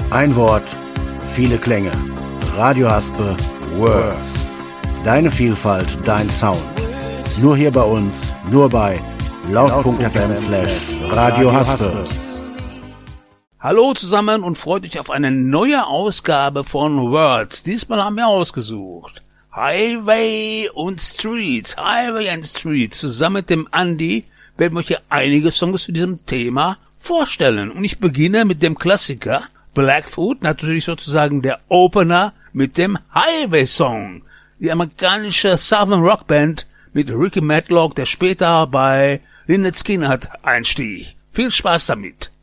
Ein Wort, viele Klänge. Radio Haspe Words. Deine Vielfalt, dein Sound. Nur hier bei uns, nur bei laut.fm/Radio Haspe. Hallo zusammen und freut euch auf eine neue Ausgabe von Words. Diesmal haben wir ausgesucht Highway und Streets. Highway and Streets. Zusammen mit dem Andi werden wir euch hier einige Songs zu diesem Thema vorstellen. Und ich beginne mit dem Klassiker Blackfoot, natürlich sozusagen der Opener mit dem Highway-Song. Die amerikanische Southern Rock Band mit Ricky Matlock, der später bei Lynyrd Skynyrd einstieg. Viel Spaß damit.